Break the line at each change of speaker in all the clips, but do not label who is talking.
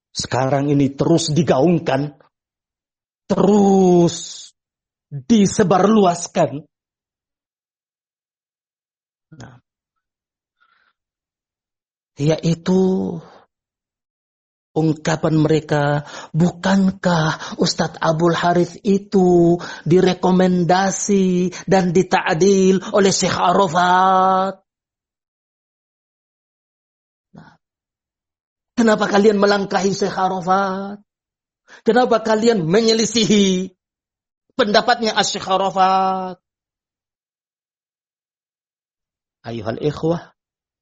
sekarang ini terus digaungkan, terus disebarluaskan. Nah, yaitu ungkapan mereka, bukankah Ustadz Abdul Harith itu direkomendasi dan dita'dil oleh Syekh Arafat? Nah, kenapa kalian melangkahi Syekh Arafat? Kenapa kalian menyelisihi pendapatnya Syekh Arafat? Ayuhal ikhwah,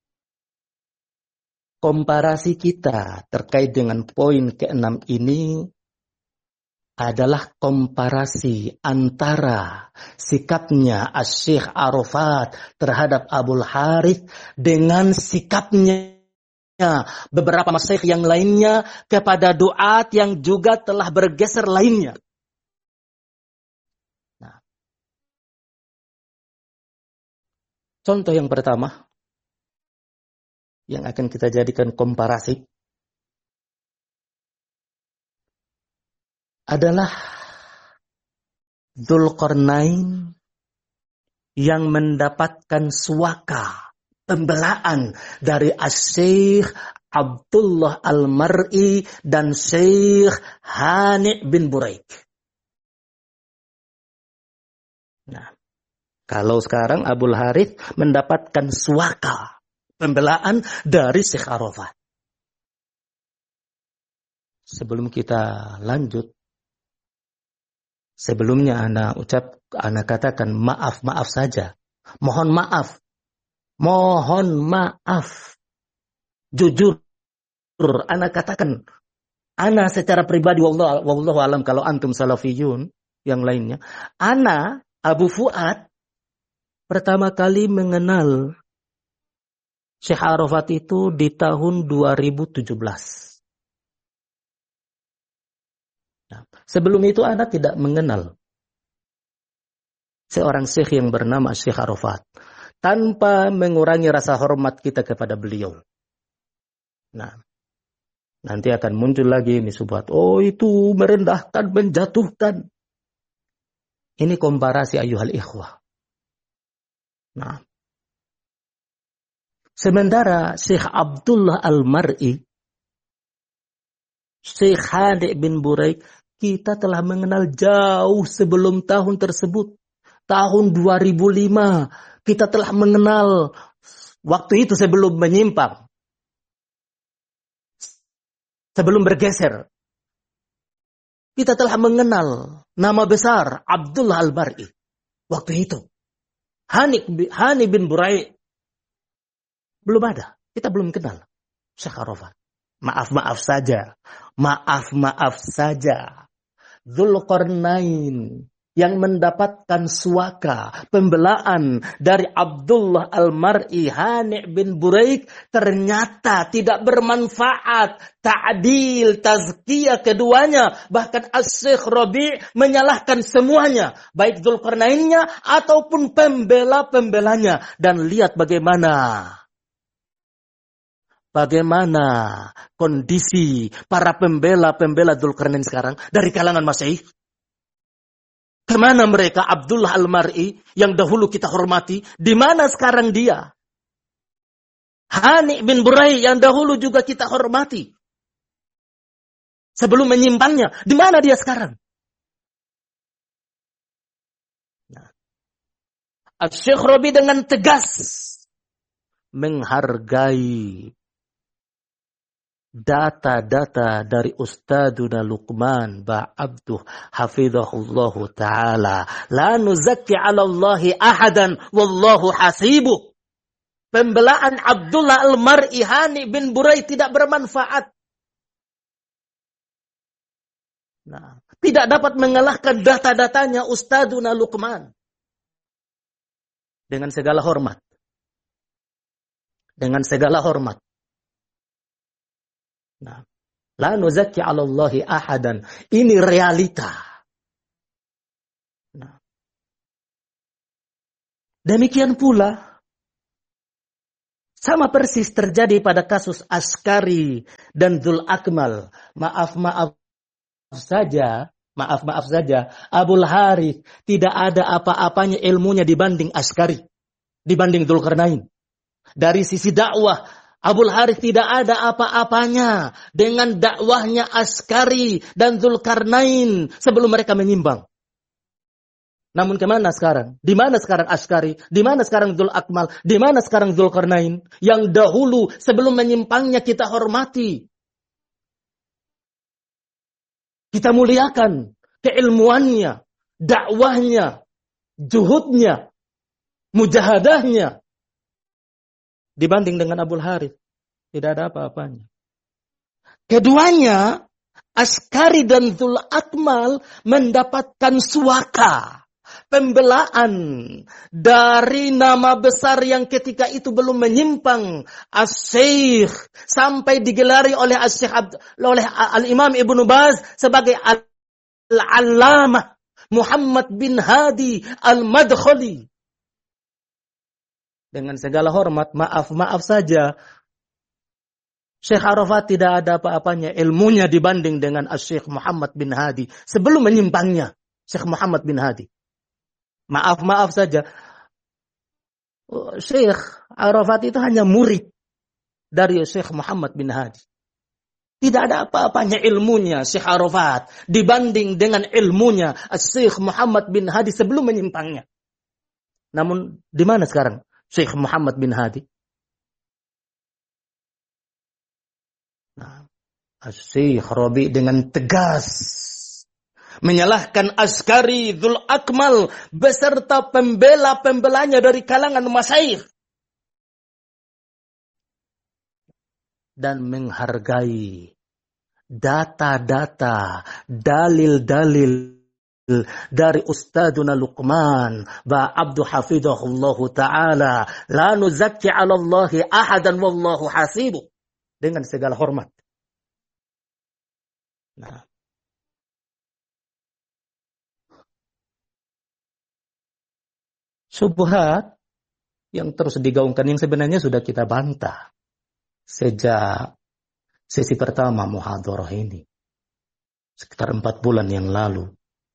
komparasi kita terkait dengan poin ke-6 ini adalah komparasi antara sikapnya Syekh Arafat terhadap Abdul Harith dengan sikapnya beberapa masyayikh yang lainnya kepada duat yang juga telah bergeser lainnya. Nah, contoh yang pertama yang akan kita jadikan komparasi adalah Dzulqarnain yang mendapatkan suaka pembelaan dari Syekh Abdullah Al-Mar'i dan Syekh Hani bin Buraik. Nah, kalau sekarang Abdul Harith mendapatkan suaka pembelaan dari Syekh Arafat. Sebelum kita lanjut, sebelumnya ana katakan maaf saja. Mohon maaf. Jujur, ana katakan, ana secara pribadi wallahu alam kalau antum salafiyun yang lainnya, ana Abu Fuad pertama kali mengenal Syekh Arafat itu di tahun 2017. Nah, sebelum itu Anda tidak mengenal seorang syekh yang bernama Syekh Arafat, tanpa mengurangi rasa hormat kita kepada beliau. Nah, nanti akan muncul lagi ini subhat. Oh, itu merendahkan, menjatuhkan. Ini komparasi ayuhal ikhwah. Nah, sementara Syekh Abdullah Al-Mar'i, Syekh Hani bin Buraik, kita telah mengenal jauh sebelum tahun tersebut. Tahun 2005, kita telah mengenal waktu itu sebelum menyimpang. Sebelum bergeser. Kita telah mengenal nama besar Abdullah Al-Mar'i. Waktu itu. Hani bin Buraik. Belum ada. Kita belum kenal Syekh Arafat. Maaf saja. Dzulqarnain yang mendapatkan suaka pembelaan dari Abdullah Al-Mar'i, Hani bin Buraik, ternyata tidak bermanfaat. Ta'dil, tazkiyah keduanya. Bahkan Syekh Rabi' menyalahkan semuanya. Baik Dzulqarnainnya ataupun pembela-pembelanya. Dan lihat bagaimana kondisi para pembela Dzulqarnain sekarang dari kalangan masyayikh. Kemana mereka? Abdullah Al-Mar'i yang dahulu kita hormati, di mana sekarang dia? Hani bin Buraik yang dahulu juga kita hormati, sebelum menyimpangnya, di mana dia sekarang? Nah, Syekh Rabi dengan tegas menghargai data-data dari Ustadzuna Luqman Ba'abduh hafizahullahu ta'ala. La nuzakki 'ala Allahi ahadan wallahu hasibuh. Pembelaan Abdullah Al-Mar'i, Hani bin Buraik tidak bermanfaat. Nah, tidak dapat mengalahkan data-datanya Ustadzuna Luqman. Dengan segala hormat. Nah, la nuzakki 'ala Allahi ahadan. Ini realita. Nah, demikian pula Sama persis terjadi pada kasus Askari dan Dzul Akmal. Maaf saja, Abul Harith tidak ada apa-apanya ilmunya dibanding Askari, dibanding Dzulkarnain. Dari sisi dakwah, Abul Harith tidak ada apa-apanya dengan dakwahnya Askari dan Dzulkarnain sebelum mereka menyimpang. Namun kemana sekarang? Di mana sekarang Askari? Di mana sekarang Dzul Akmal? Di mana sekarang Dzulkarnain? Yang dahulu sebelum menyimpangnya kita hormati. Kita muliakan keilmuannya, dakwahnya, juhudnya, mujahadahnya. Dibanding dengan Abul Harith, tidak ada apa-apanya. Keduanya, Askari dan Dzul Akmal mendapatkan suaka, pembelaan dari nama besar yang ketika itu belum menyimpang, As-Syekh, sampai digelari oleh oleh Al-Imam Ibnu Baz sebagai Al-Allamah Muhammad bin Hadi Al-Madkhali. Dengan segala hormat, maaf saja, Syekh Arafat tidak ada apa-apanya ilmunya dibanding dengan Syekh Muhammad bin Hadi sebelum menyimpangnya Syekh Muhammad bin Hadi. Maaf saja, Syekh Arafat itu hanya murid dari Syekh Muhammad bin Hadi. Tidak ada apa-apanya ilmunya Syekh Arafat dibanding dengan ilmunya Syekh Muhammad bin Hadi sebelum menyimpangnya. Namun di mana sekarang Syekh Muhammad bin Hadi? Nah, Syekh Rabi dengan tegas menyalahkan Askari, Dzul Akmal beserta pembela-pembelanya dari kalangan masyayikh dan menghargai data-data, dalil-dalil dari Ustadzuna Luqman ba Abdu Hafidhahullahu Ta'ala, la nuzakki 'ala Allahi ahadan wallahu hasibu, dengan segala hormat. Nah, syubhat yang terus digaungkan yang sebenarnya sudah kita bantah sejak sesi pertama muhadharah ini sekitar 4 bulan yang lalu.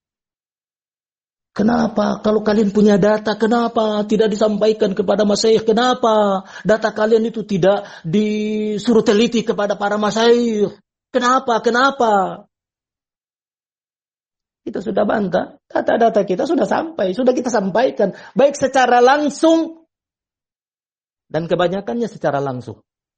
Kenapa kalau kalian punya data, kenapa tidak disampaikan kepada masyayikh? Kenapa data kalian itu tidak disuruh teliti kepada para masyayikh? Kenapa? Kita sudah bantah, data-data kita sudah kita sampaikan, baik secara langsung dan kebanyakannya secara langsung.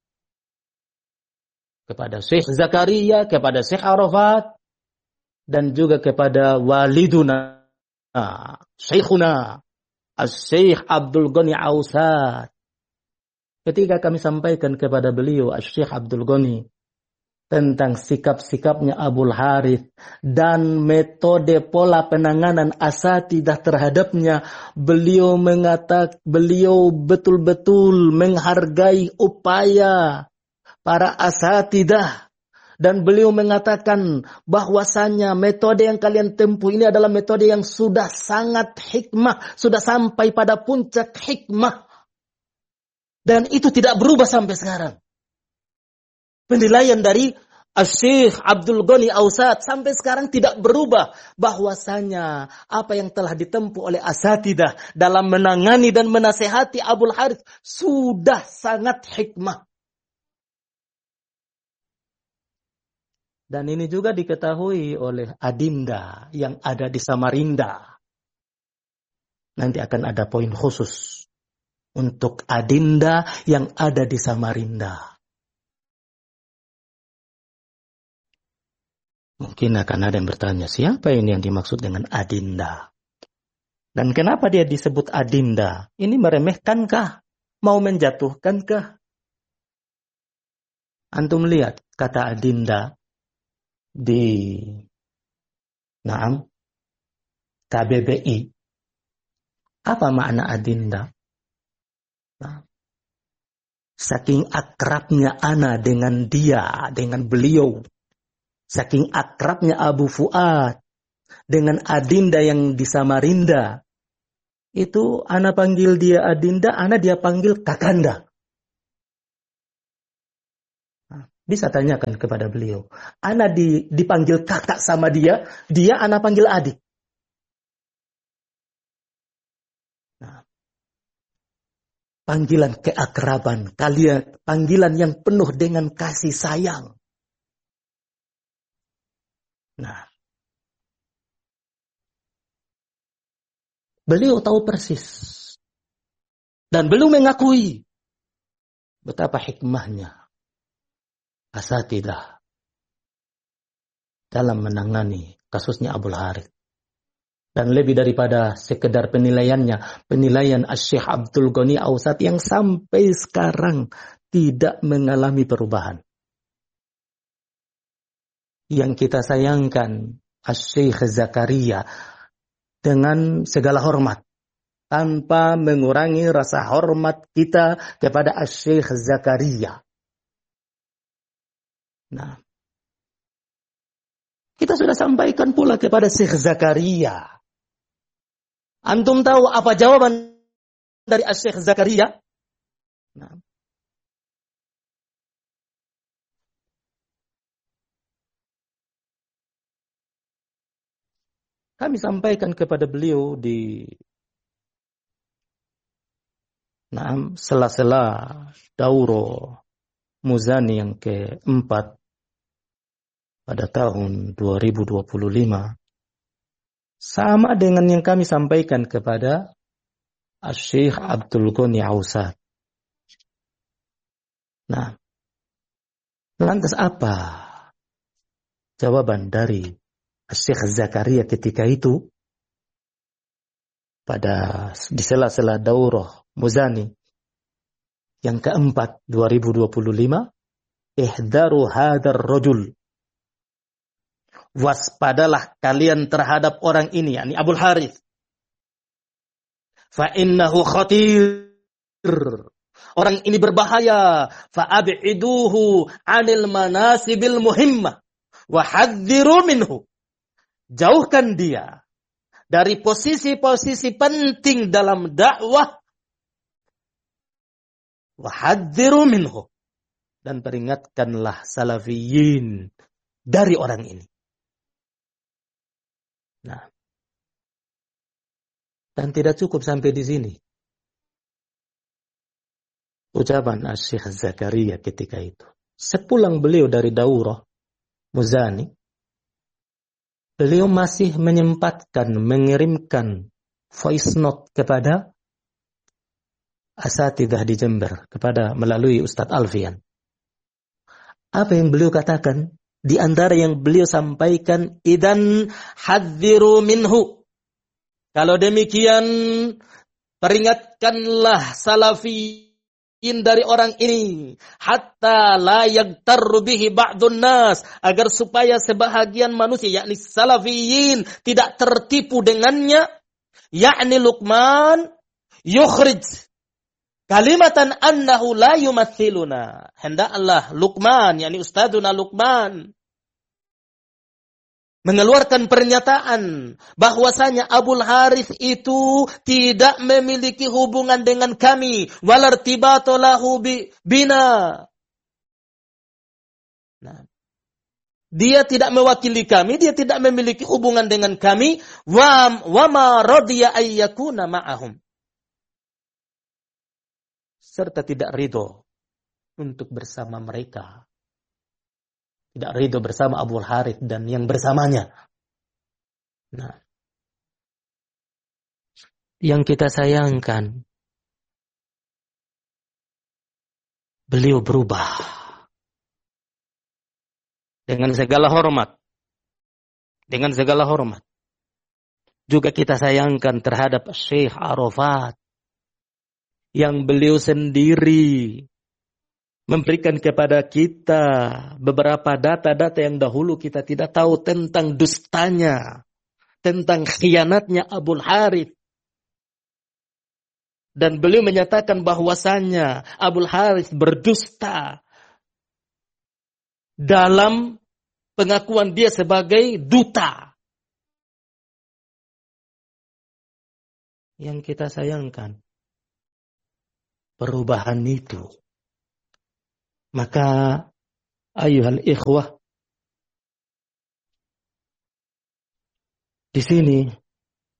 Kepada Syekh Zakaria, kepada Syekh Arafat, dan juga kepada waliduna, Syekhuna, Syekh Abdul Ghani Ausat. Ketika kami sampaikan kepada beliau, Syekh Abdul Ghani, tentang sikap-sikapnya Abul Harith dan metode pola penanganan asatidah terhadapnya, beliau betul-betul menghargai upaya para asatidah. Dan beliau mengatakan bahwasannya metode yang kalian tempuh ini adalah metode yang sudah sangat hikmah, sudah sampai pada puncak hikmah. Dan itu tidak berubah sampai sekarang. Penilaian dari Syekh Abdul Ghani Ausat sampai sekarang tidak berubah, bahwasanya apa yang telah ditempuh oleh asatidah dalam menangani dan menasehati Abul Harith sudah sangat hikmah. Dan ini juga diketahui oleh Adinda yang ada di Samarinda. Nanti akan ada poin khusus untuk Adinda yang ada di Samarinda. Mungkin akan ada yang bertanya, siapa ini yang dimaksud dengan Adinda? Dan kenapa dia disebut Adinda? Ini meremehkankah? Mau menjatuhkankah? Antum lihat kata Adinda di KBBI. Apa makna Adinda? Saking akrabnya ana dengan dia, dengan beliau. Saking akrabnya Abu Fuad dengan Adinda yang di Samarinda. Itu ana panggil dia Adinda, ana dia panggil Kakanda. Bisa tanyakan kepada beliau. Ana dipanggil kakak sama dia ana panggil adik. Nah, panggilan keakraban, kalian panggilan yang penuh dengan kasih sayang. Nah, beliau tahu persis dan beliau mengakui betapa hikmahnya asatidzah dalam menangani kasusnya Abul Harith. Dan lebih daripada sekedar penilaiannya, penilaian Syekh Abdul Ghani Ausat yang sampai sekarang tidak mengalami perubahan. Yang kita sayangkan Syekh Zakaria dengan segala hormat, tanpa mengurangi rasa hormat kita kepada Syekh Zakaria. Nah, kita sudah sampaikan pula kepada Syekh Zakaria. Antum tahu apa jawaban dari Syekh Zakaria? Nah, kami sampaikan kepada beliau di sela-sela Dauro Muzani yang keempat pada tahun 2025. Sama dengan yang kami sampaikan kepada Syekh Abdul Ghani Ausat. Nah, lantas apa jawaban dari Syekh Zakaria ketika itu di sela-sela Daurah Muzani yang keempat 2025? Ihdaru hadar rajul. Waspadalah kalian terhadap orang ini, yakni Abul Harith. Fa innahu khatir. Orang ini berbahaya. Fa ab'iduhu 'anil manasibil muhimmah wa hadziru minhu. Jauhkan dia dari posisi-posisi penting dalam dakwah. Wa hadziru minhu. Dan peringatkanlah salafiyin dari orang ini. Nah, dan tidak cukup sampai di sini. Ucapan Syekh Zakaria ketika itu. Sepulang beliau dari Daurah Muzani, beliau masih menyempatkan mengirimkan voice note kepada asatidzah di Jember melalui Ustadz Alfian. Apa yang beliau katakan? Di antara yang beliau sampaikan, idan hadziru minhu. Kalau demikian, peringatkanlah salafiyin dari orang ini. Hatta la yagtarru bihi ba'dun nas. Agar supaya sebahagian manusia, yakni salafiyin, tidak tertipu dengannya. Yakni Luqman yukhrij kalimatan annahu la yumathiluna. Hendaklah Luqman, yakni Ustadzuna Luqman, mengeluarkan pernyataan bahwasanya Abul Harith itu tidak memiliki hubungan dengan kami, walartibatu lahu bina. Nah, dia tidak mewakili kami, dia tidak memiliki hubungan dengan kami, wa ma radiya ayyakuna ma'ahum. Serta tidak ridho untuk bersama mereka. Tidak ridho bersama Abul Harith dan yang bersamanya. Nah, yang kita sayangkan, beliau berubah dengan segala hormat. Dengan segala hormat. Juga kita sayangkan terhadap Syekh Arafat yang beliau sendiri memberikan kepada kita beberapa data-data yang dahulu kita tidak tahu tentang dustanya, tentang khianatnya Abul Harith. Dan beliau menyatakan bahwasannya Abul Harith berdusta dalam pengakuan dia sebagai duta. Yang kita sayangkan, perubahan itu. Maka Ayuhal ikhwah, di sini